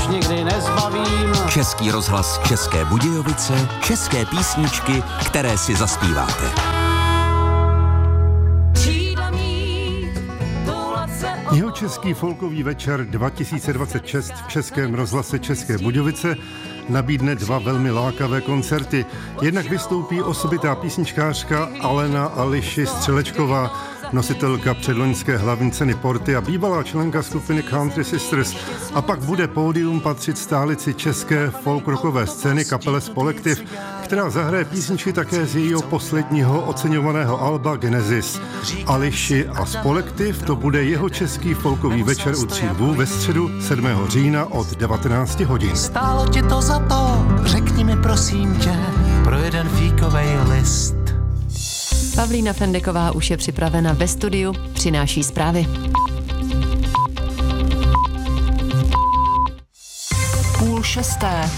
už nikdy nezbavím. Český rozhlas České Budějovice, české písničky, které si zaspíváte. Jihočeský folkový večer 2026 v Českém rozhlase České Budějovice nabídne dva velmi lákavé koncerty. Jednak vystoupí osobitá písničkářka Alena Ališi Střelečková, nositelka předloňské hlavní ceny Porty a bývalá členka skupiny Country Sisters. A pak bude pódium patřit stálici české folkrockové scény kapele Spolektiv, která zahraje písničky také z jejího posledního oceňovaného alba Genesis. Ališi a Spolektiv, to bude Jihočeský folkový večer u Tří lvů ve středu 7. října od 19 hodin. Stálo ti to za to, řekni mi prosím tě, pro jeden fíkovej list. Pavlína Fendeková už je připravena ve studiu, přináší zprávy. 5:30.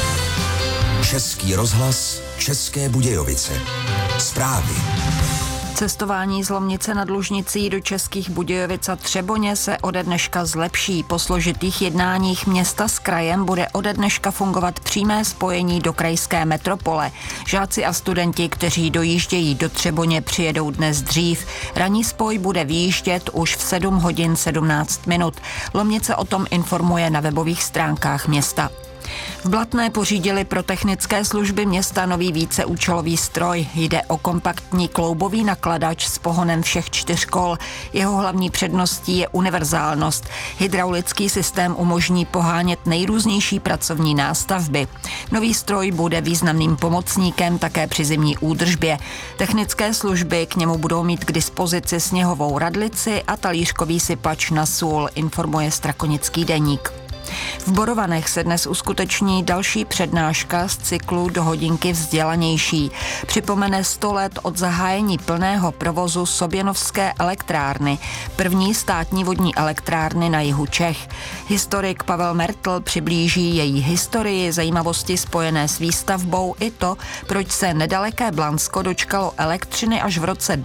Český rozhlas České Budějovice. Zprávy. Cestování z Lomnice nad Lužnicí do Českých Budějovic a Třeboně se ode dneška zlepší. Po složitých jednáních města s krajem bude ode dneška fungovat přímé spojení do krajské metropole. Žáci a studenti, kteří dojíždějí do Třeboně, přijedou dnes dřív. Ranní spoj bude vyjíždět už v 7 hodin 17 minut. Lomnice o tom informuje na webových stránkách města. V Blatné pořídili pro technické služby města nový víceúčelový stroj. Jde o kompaktní kloubový nakladač s pohonem všech 4 kol. Jeho hlavní předností je univerzálnost. Hydraulický systém umožní pohánět nejrůznější pracovní nástavby. Nový stroj bude významným pomocníkem také při zimní údržbě. Technické služby k němu budou mít k dispozici sněhovou radlici a talířkový sypač na sůl, informuje Strakonický deník. V Borovanech se dnes uskuteční další přednáška z cyklu Do hodinky vzdělanější. Připomene 100 let od zahájení plného provozu Soběnovské elektrárny, první státní vodní elektrárny na jihu Čech. Historik Pavel Mertl přiblíží její historii, zajímavosti spojené s výstavbou i to, proč se nedaleké Blansko dočkalo elektřiny až v roce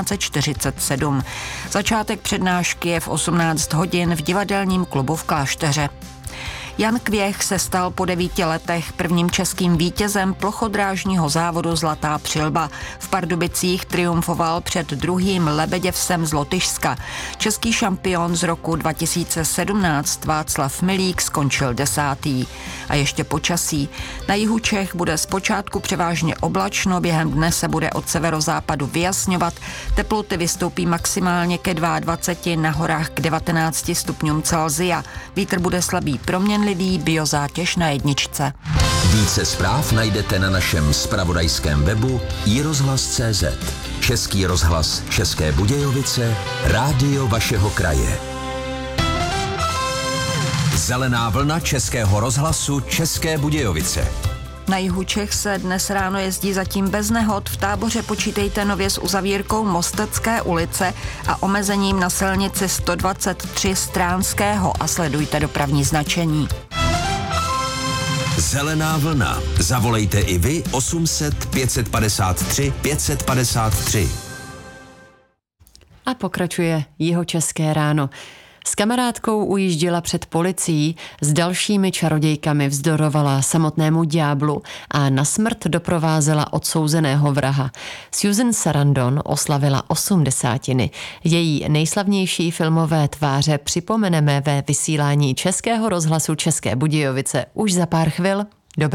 1947. Začátek přednášky je v 18 hodin v divadelním klubu v Klášteře. Jan Kvěch se stal po 9 letech prvním českým vítězem plochodrážního závodu Zlatá přilba. V Pardubicích triumfoval před druhým Lebeděvsem z Lotyšska. Český šampion z roku 2017 Václav Milík skončil 10. A ještě počasí. Na jihu Čech bude zpočátku převážně oblačno, během dne se bude od severozápadu vyjasňovat. Teploty vystoupí maximálně ke 22, na horách k 19 stupňům Celsia. Vítr bude slabý proměnlivý, biozátěž na 1. Více zpráv najdete na našem zpravodajském webu iRozhlas.cz. Český rozhlas České Budějovice, rádio vašeho kraje. Zelená vlna Českého rozhlasu České Budějovice. Na jihu Čech se dnes ráno jezdí zatím bez nehod. V Táboře počítejte nově s uzavírkou Mostecké ulice a omezením na silnici 123 Stránského a sledujte dopravní značení. Zelená vlna. Zavolejte i vy 800 553 553. A pokračuje Jihočeské ráno. S kamarádkou ujížděla před policií, s dalšími čarodějkami vzdorovala samotnému ďáblu a na smrt doprovázela odsouzeného vraha. Susan Sarandon oslavila 80. Její nejslavnější filmové tváře připomeneme ve vysílání Českého rozhlasu České Budějovice už za pár chvil.